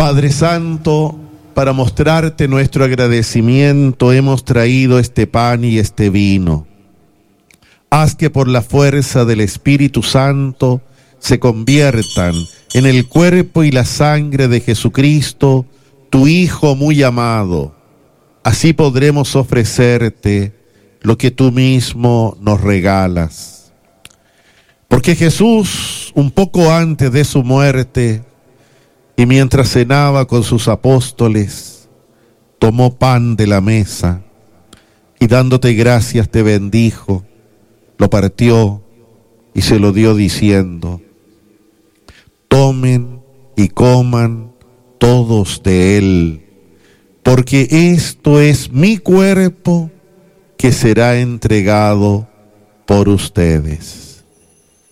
Padre Santo, para mostrarte nuestro agradecimiento hemos traído este pan y este vino. Haz que por la fuerza del Espíritu Santo se conviertan en el cuerpo y la sangre de Jesucristo, tu Hijo muy amado. Así podremos ofrecerte lo que tú mismo nos regalas. Porque Jesús, un poco antes de su muerte, y mientras cenaba con sus apóstoles, tomó pan de la mesa y dándote gracias te bendijo, lo partió y se lo dio diciendo: tomen y coman todos de él, porque esto es mi cuerpo que será entregado por ustedes.